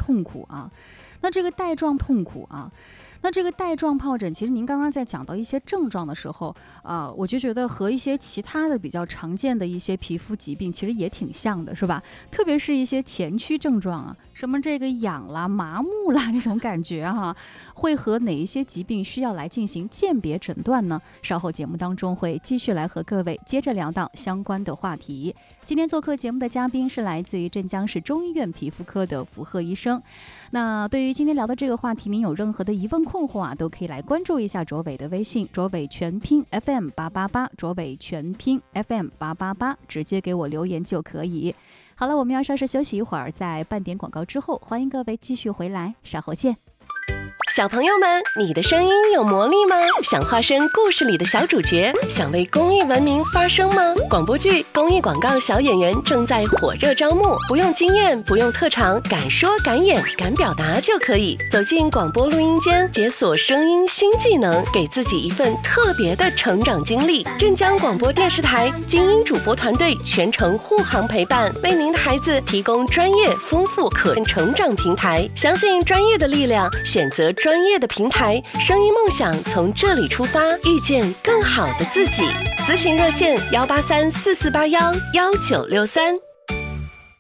痛苦啊。那这个带状痛苦啊，那这个带状疱疹，其实您刚刚在讲到一些症状的时候，我就觉得和一些其他的比较常见的一些皮肤疾病其实也挺像的，是吧？特别是一些前驱症状啊，什么这个痒啦、麻木啦这种感觉哈，会和哪一些疾病需要来进行鉴别诊断呢？稍后节目当中会继续来和各位接着聊到相关的话题。今天做客节目的嘉宾是来自于镇江市中医院皮肤科的符贺医生。那对于今天聊的这个话题，您有任何的疑问困惑啊，都可以来关注一下卓伟的微信，卓伟全拼 FM888，卓伟全拼 FM888，直接给我留言就可以。好了，我们要稍事休息一会儿，在半点广告之后，欢迎各位继续回来，稍后见。 小朋友们，你的声音有魔力吗？想化身故事里的小主角，想为公益文明发声吗？广播剧、公益广告小演员正在火热招募，不用经验，不用特长，敢说敢演敢表达就可以走进广播录音间，解锁声音新技能，给自己一份特别的成长经历。镇江广播电视台精英主播团队全程护航陪伴，为您的孩子提供专业、丰富、可成长平台。相信专业的力量，选择专业的平台，声音梦想从这里出发，遇见更好的自己。咨询热线18344811963。